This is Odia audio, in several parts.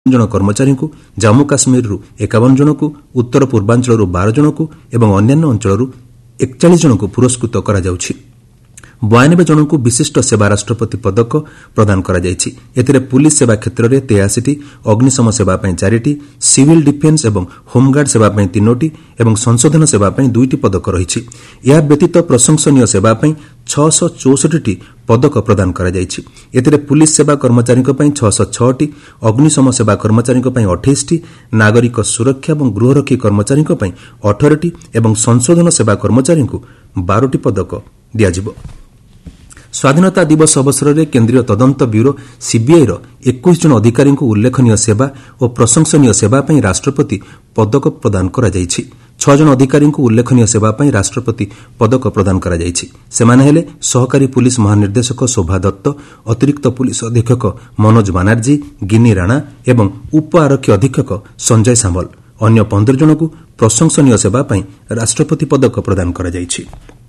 ଜଣ କର୍ମଚାରୀଙ୍କୁ, ଜାମ୍ମୁ କାଶ୍ମୀରରୁ 51 ଜଣଙ୍କୁ, ଉତ୍ତର ପୂର୍ବାଞ୍ଚଳରୁ 12 ଜଣଙ୍କୁ ଏବଂ ଅନ୍ୟାନ୍ୟ ଅଞ୍ଚଳରୁ 41 ଜଣଙ୍କୁ ପୁରସ୍କୃତ କରାଯାଉଛି। 92 ଜଣଙ୍କୁ ବିଶିଷ୍ଟ ସେବା ରାଷ୍ଟ୍ରପତି ପଦକ ପ୍ରଦାନ କରାଯାଇଛି। ଏଥିରେ ପୁଲିସ୍ ସେବା କ୍ଷେତ୍ରରେ 83ଟି, ଅଗ୍ନିଶମ ସେବା ପାଇଁ 4ଟି, ସିଭିଲ୍ ଡିଫେନ୍ସ ଏବଂ ହୋମଗାର୍ଡ ସେବା ପାଇଁ 3ଟି ଏବଂ ସଂଶୋଧନ ସେବା ପାଇଁ 2ଟି ପଦକ ରହିଛି। ଏହା ବ୍ୟତୀତ ପ୍ରଶଂସନୀୟ ସେବା ପାଇଁ 664ଟି ପଦକ ପ୍ରଦାନ କରାଯାଇଛି। ଏଥିରେ ପୁଲିସ୍ ସେବା କର୍ମଚାରୀଙ୍କ ପାଇଁ 606ଟି, ଅଗ୍ନିଶମ ସେବା କର୍ମଚାରୀଙ୍କ ପାଇଁ 28ଟି, ନାଗରିକ ସୁରକ୍ଷା ଏବଂ ଗୃହରକ୍ଷୀ କର୍ମଚାରୀଙ୍କ ପାଇଁ 18ଟି ଏବଂ ସଂଶୋଧନ ସେବା କର୍ମଚାରୀଙ୍କୁ 12ଟି ପଦକ ଦିଆଯିବ। ସ୍ୱାଧୀନତା ଦିବସ ଅବସରରେ କେନ୍ଦ୍ରୀୟ ତଦନ୍ତ ବ୍ୟୁରୋ ସିବିଆଇର 21 ଜଣ ଅଧିକାରୀଙ୍କୁ ଉଲ୍ଲେଖନୀୟ ସେବା ଓ ପ୍ରଶଂସନୀୟ ସେବା ପାଇଁ ରାଷ୍ଟ୍ରପତି ପଦକ ପ୍ରଦାନ କରାଯାଇଛି। 6 ଜଣ ଅଧିକାରୀଙ୍କୁ ଉଲ୍ଲେଖନୀୟ ସେବା ପାଇଁ ରାଷ୍ଟ୍ରପତି ପଦକ ପ୍ରଦାନ କରାଯାଇଛି। ସେମାନେ ହେଲେ ସହକାରୀ ପୁଲିସ୍ ମହାନିର୍ଦ୍ଦେଶକ ଶୋଭା ଦତ୍ତ, ଅତିରିକ୍ତ ପୁଲିସ୍ ଅଧୀକ୍ଷକ ମନୋଜ ବାନାର୍ଜୀ, ଗିନି ରାଣା ଏବଂ ଉପ ଆରକ୍ଷୀ ଅଧୀକ୍ଷକ ସଞ୍ଜୟ ସାମଲ। ଅନ୍ୟ 15 ଜଣଙ୍କୁ ପ୍ରଶଂସନୀୟ ସେବା ପାଇଁ ରାଷ୍ଟ୍ରପତି ପଦକ ପ୍ରଦାନ କରାଯାଇଛି।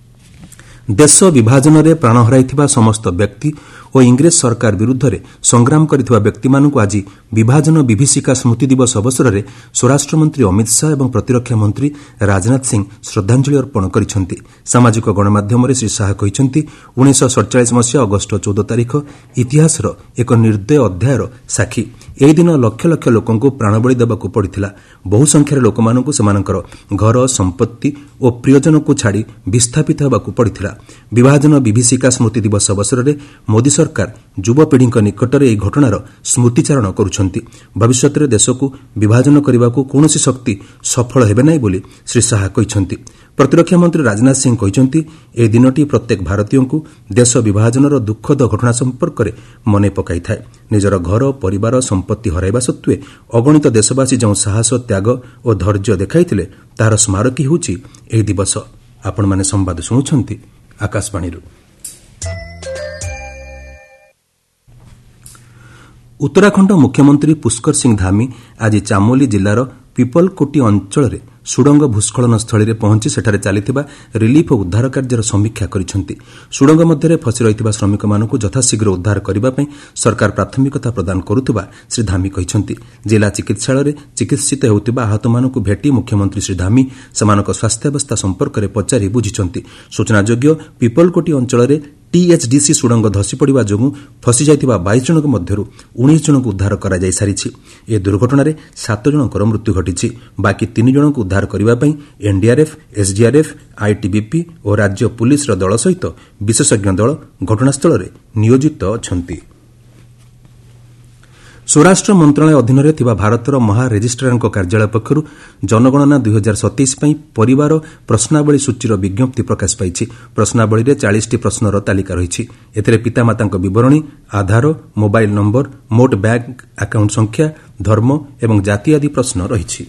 ଦେଶ ବିଭାଜନରେ ପ୍ରାଣ ହରାଇଥିବା ସମସ୍ତ ବ୍ୟକ୍ତି ଓ ଇଂରେଜ ସରକାର ବିରୁଦ୍ଧରେ ସଂଗ୍ରାମ କରିଥିବା ବ୍ୟକ୍ତିମାନଙ୍କୁ ଆଜି ବିଭାଜନ ବିଭୀଷିକା ସ୍ମୃତି ଦିବସ ଅବସରରେ ସ୍ୱରାଷ୍ଟ୍ରମନ୍ତ୍ରୀ ଅମିତ ଶାହା ଏବଂ ପ୍ରତିରକ୍ଷା ମନ୍ତ୍ରୀ ରାଜନାଥ ସିଂ ଶ୍ରଦ୍ଧାଞ୍ଜଳି ଅର୍ପଣ କରିଛନ୍ତି। ସାମାଜିକ ଗଣମାଧ୍ୟମରେ ଶ୍ରୀ ଶାହା କହିଛନ୍ତି, 1947 ମସିହା ଅଗଷ୍ଟ 14 ତାରିଖ ଇତିହାସର ଏକ ନିର୍ଦ୍ଦୟ ଅଧ୍ୟାୟର ସାକ୍ଷୀ। ଏହି ଦିନ ଲକ୍ଷ ଲକ୍ଷ ଲୋକଙ୍କୁ ପ୍ରାଣବଳି ଦେବାକୁ ପଡ଼ିଥିଲା। ବହୁ ସଂଖ୍ୟାରେ ଲୋକମାନଙ୍କୁ ସେମାନଙ୍କର ଘର, ସମ୍ପତ୍ତି ଓ ପ୍ରିୟଜନକୁ ଛାଡ଼ି ବିସ୍ଥାପିତ ହେବାକୁ ପଡ଼ିଥିଲା। ବିଭାଜନ ବିଭୀଷିକା ସ୍ମୃତି ଦିବସ ଅବସରରେ ମୋଦି ସରକାର ଯୁବପିଢ଼ିଙ୍କ ନିକଟରେ ଏହି ଘଟଣାର ସ୍ମୃତିଚାରଣ କରୁଛନ୍ତି। ଭବିଷ୍ୟତରେ ଦେଶକୁ ବିଭାଜନ କରିବାକୁ କୌଣସି ଶକ୍ତି ସଫଳ ହେବେ ନାହିଁ ବୋଲି ଶ୍ରୀ ଶାହା କହିଛନ୍ତି। ପ୍ରତିରକ୍ଷା ମନ୍ତ୍ରୀ ରାଜନାଥ ସିଂ କହିଛନ୍ତି, ଏହି ଦିନଟି ପ୍ରତ୍ୟେକ ଭାରତୀୟଙ୍କୁ ଦେଶ ବିଭାଜନର ଦୁଃଖଦ ଘଟଣା ସମ୍ପର୍କରେ ମନେ ପକାଇଥାଏ। ନିଜର ଘର, ପରିବାର, ସମ୍ପତ୍ତି ହରାଇବା ସତ୍ତ୍ୱେ ଅଗଣିତ ଦେଶବାସୀ ଯେଉଁ ସାହସ, ତ୍ୟାଗ ଓ ଧୈର୍ଯ୍ୟ ଦେଖାଇଥିଲେ ତାହାର ସ୍ମାରକୀ ହେଉଛି ଏହି ଦିବସ। ଆପଣମାନେ ସମ୍ବାଦ ଶୁଣୁଛନ୍ତି ଆକାଶବାଣୀରୁ। ଉତ୍ତରାଖଣ୍ଡ ମୁଖ୍ୟମନ୍ତ୍ରୀ ପୁଷ୍କର ସିଂ ଧାମୀ ଆଜି ଚାମୋଲି ଜିଲ୍ଲାର ପିପଲକୋଟି ଅଞ୍ଚଳରେ ସୁଡ଼ଙ୍ଗ ଭୂସ୍ଖଳନ ସ୍ଥଳୀରେ ପହଞ୍ଚି ସେଠାରେ ଚାଲିଥିବା ରିଲିଫ୍ ଓ ଉଦ୍ଧାର କାର୍ଯ୍ୟର ସମୀକ୍ଷା କରିଛନ୍ତି। ସୁଡ଼ଙ୍ଗ ମଧ୍ୟରେ ଫସି ରହିଥିବା ଶ୍ରମିକମାନଙ୍କୁ ଯଥାଶୀଘ୍ର ଉଦ୍ଧାର କରିବା ପାଇଁ ସରକାର ପ୍ରାଥମିକତା ପ୍ରଦାନ କରୁଥିବା ଶ୍ରୀ ଧାମୀ କହିଛନ୍ତି। ଜିଲ୍ଲା ଚିକିତ୍ସାଳୟରେ ଚିକିତ୍ସିତ ହେଉଥିବା ଆହତମାନଙ୍କୁ ଭେଟି ମୁଖ୍ୟମନ୍ତ୍ରୀ ଶ୍ରୀ ଧାମୀ ସେମାନଙ୍କ ସ୍ୱାସ୍ଥ୍ୟାବସ୍ଥା ସମ୍ପର୍କରେ ପଚାରି ବୁଝିଛନ୍ତି। ସୂଚନାଯୋଗ୍ୟ, ପିପଲକୋଟି ଅଞ୍ଚଳରେ ଟିଏଚ୍ଡିସି ସୁଡ଼ଙ୍ଗ ଧସିପଡ଼ିବା ଯୋଗୁଁ ଫସିଯାଇଥିବା 22 ଜଣଙ୍କ ମଧ୍ୟରୁ 19 ଜଣଙ୍କୁ ଉଦ୍ଧାର କରାଯାଇ ସାରିଛି। ଏହି ଦୁର୍ଘଟଣାରେ 7 ଜଣଙ୍କର ମୃତ୍ୟୁ ଘଟିଛି। ବାକି 3 ଜଣଙ୍କୁ ଉଦ୍ଧାର କରିବା ପାଇଁ ଏନ୍ଡିଆର୍ଏଫ୍, ଏସ୍ଡିଆର୍ଏଫ୍, ଆଇଟିବିପି ଓ ରାଜ୍ୟ ପୁଲିସ୍ର ଦଳ ସହିତ ବିଶେଷଜ୍ଞ ଦଳ ଘଟଣାସ୍ଥଳରେ ନିୟୋଜିତ ଅଛନ୍ତି। ସ୍ୱରାଷ୍ଟ୍ର ମନ୍ତ୍ରଣାଳୟ ଅଧୀନରେ ଥିବା ଭାରତର ମହାରେଜିଷ୍ଟ୍ରାରଙ୍କ କାର୍ଯ୍ୟାଳୟ ପକ୍ଷରୁ ଜନଗଣନା 2027 ପାଇଁ ପରିବାର ପ୍ରଶ୍ନାବଳୀ ସୂଚୀର ବିଜ୍ଞପ୍ତି ପ୍ରକାଶ ପାଇଛି। ପ୍ରଶ୍ନାବଳୀରେ 40ଟି ପ୍ରଶ୍ନର ତାଲିକା ରହିଛି। ଏଥିରେ ପିତାମାତାଙ୍କ ବିବରଣୀ, ଆଧାର, ମୋବାଇଲ ନମ୍ବର, ମୋଟ ବ୍ୟାଙ୍କ ଆକାଉଣ୍ଟ ସଂଖ୍ୟା, ଧର୍ମ ଏବଂ ଜାତି ଆଦି ପ୍ରଶ୍ନ ରହିଛି।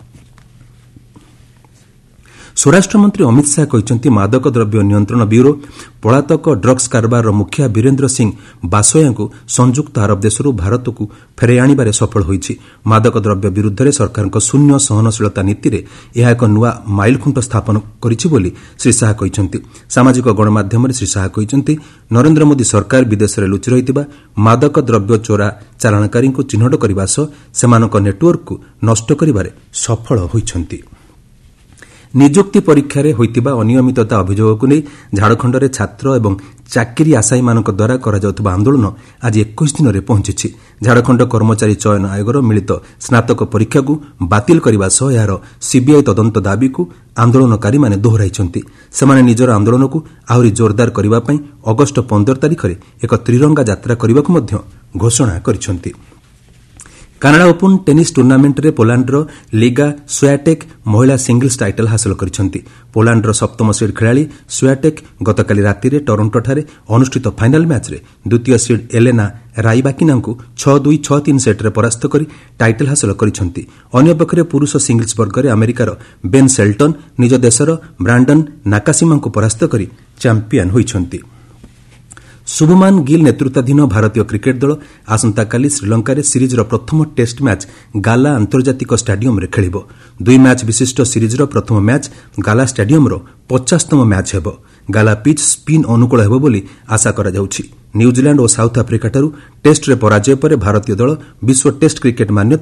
ସ୍ୱରାଷ୍ଟ୍ରମନ୍ତ୍ରୀ ଅମିତ ଶାହା କହିଛନ୍ତି, ମାଦକ ଦ୍ରବ୍ୟ ନିୟନ୍ତ୍ରଣ ବ୍ୟୁରୋ ପଳାତକ ଡ୍ରଗ୍ସ କାରବାରର ମୁଖିଆ ବୀରେନ୍ଦ୍ର ସିଂ ବାସୟାଙ୍କୁ ସଂଯୁକ୍ତ ଆରବ ଦେଶରୁ ଭାରତକୁ ଫେରାଇ ଆଣିବାରେ ସଫଳ ହୋଇଛି। ମାଦକ ଦ୍ରବ୍ୟ ବିରୁଦ୍ଧରେ ସରକାରଙ୍କ ଶୂନ୍ୟ ସହନଶୀଳତା ନୀତିରେ ଏହା ଏକ ନୂଆ ମାଇଲଖୁଣ୍ଟ ସ୍ଥାପନ କରିଛି ବୋଲି ଶ୍ରୀ ଶାହା କହିଛନ୍ତି। ସାମାଜିକ ଗଣମାଧ୍ୟମରେ ଶ୍ରୀ ଶାହା କହିଛନ୍ତି, ନରେନ୍ଦ୍ର ମୋଦି ସରକାର ବିଦେଶରେ ଲୁଚି ରହିଥିବା ମାଦକ ଦ୍ରବ୍ୟ ଚୋରା ଚାଲାଣକାରୀଙ୍କୁ ଚିହ୍ନଟ କରିବା ସହ ସେମାନଙ୍କ ନେଟୱର୍କକୁ ନଷ୍ଟ କରିବାରେ ସଫଳ ହୋଇଛନ୍ତି। ନିଯୁକ୍ତି ପରୀକ୍ଷାରେ ହୋଇଥିବା ଅନିୟମିତତା ଅଭିଯୋଗକୁ ନେଇ ଝାଡ଼ଖଣ୍ଡରେ ଛାତ୍ର ଏବଂ ଚାକିରି ଆଶାୟୀମାନଙ୍କ ଦ୍ୱାରା କରାଯାଉଥିବା ଆନ୍ଦୋଳନ ଆଜି 21 ଦିନରେ ପହଞ୍ଚିଛି। ଝାଡ଼ଖଣ୍ଡ କର୍ମଚାରୀ ଚୟନ ଆୟୋଗର ମିଳିତ ସ୍ନାତକ ପରୀକ୍ଷାକୁ ବାତିଲ କରିବା ସହ ଏହାର ସିବିଆଇ ତଦନ୍ତ ଦାବିକୁ ଆନ୍ଦୋଳନକାରୀମାନେ ଦୋହରାଇଛନ୍ତି। ସେମାନେ ନିଜର ଆନ୍ଦୋଳନକୁ ଆହୁରି ଜୋରଦାର କରିବା ପାଇଁ ଅଗଷ୍ଟ 15 ତାରିଖରେ ଏକ ତ୍ରିରଙ୍ଗା ଯାତ୍ରା କରିବାକୁ ମଧ୍ୟ ଘୋଷଣା କରିଛନ୍ତି। କାନାଡା ଓପନ୍ ଟେନିସ୍ ଟୁର୍ଣ୍ଣାମେଣ୍ଟରେ ପୋଲାଣ୍ଡର ଲିଗା ସ୍ୱିଆଟେକ୍ ମହିଳା ସିଙ୍ଗଲ୍ସ ଟାଇଟଲ ହାସଲ କରିଛନ୍ତି। ପୋଲାଣ୍ଡର ସପ୍ତମ ସିଡ୍ ଖେଳାଳି ସ୍ୱିଆଟେକ୍ ଗତକାଲି ରାତିରେ ଟରୋଣ୍ଟୋଠାରେ ଅନୁଷ୍ଠିତ ଫାଇନାଲ ମ୍ୟାଚ୍ରେ ଦ୍ୱିତୀୟ ସିଡ୍ ଏଲେନା ରାଇବାକିନାଙ୍କୁ 6-2, 6-3 ସେଟ୍ରେ ପରାସ୍ତ କରି ଟାଇଟଲ ହାସଲ କରିଛନ୍ତି। ଅନ୍ୟପକ୍ଷରେ ପୁରୁଷ ସିଙ୍ଗଲ୍ସ ବର୍ଗରେ ଆମେରିକାର ବେନ୍ ସେଲ୍ଟନ୍ ନିଜ ଦେଶର ବ୍ରାଣ୍ଡନ୍ ନାକାସିମାଙ୍କୁ ପରାସ୍ତ କରି ଚାମ୍ପିୟନ୍ ହୋଇଛନ୍ତି। ଶୁଭମାନ ଗିଲ୍ ନେତୃତ୍ୱାଧୀନ ଭାରତୀୟ କ୍ରିକେଟ୍ ଦଳ ଆସନ୍ତାକାଲି ଶ୍ରୀଲଙ୍କାରେ ସିରିଜ୍ର ପ୍ରଥମ ଟେଷ୍ଟ ମ୍ୟାଚ୍ ଗାଲା ଆନ୍ତର୍ଜାତିକ ଷ୍ଟାଡିୟମ୍ରେ ଖେଳିବ। 2 ମ୍ୟାଚ୍ ବିଶିଷ୍ଟ ସିରିଜ୍ର ପ୍ରଥମ ମ୍ୟାଚ୍ ଗାଲା ଷ୍ଟାଡିୟମ୍ର 50ତମ ମ୍ୟାଚ୍ ହେବ। ଗାଲା ପିଚ୍ ସ୍ପିନ୍ ଅନୁକୂଳ ହେବ ବୋଲି ଆଶା କରାଯାଉଛି। ନ୍ୟୁଜିଲ୍ୟାଣ୍ଡ ଓ ସାଉଥ୍ ଆଫ୍ରିକାଠାରୁ ଟେଷ୍ଟରେ ପରାଜୟ ପରେ ଭାରତୀୟ ଦଳ ବିଶ୍ୱ ଟେଷ୍ଟ କ୍ରିକେଟ୍ ମାନ୍ୟତା